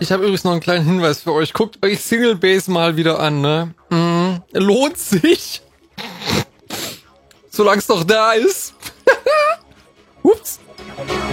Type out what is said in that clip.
Ich habe übrigens noch einen kleinen Hinweis für euch. Guckt euch Single Base mal wieder an, ne? Lohnt sich. Solange es doch da ist. Ups.